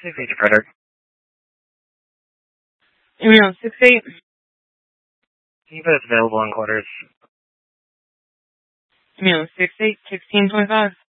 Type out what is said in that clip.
6-8 Frederick. You mean on 6-8? Can you put it's available on quarters? You mean on 6-8, 1625?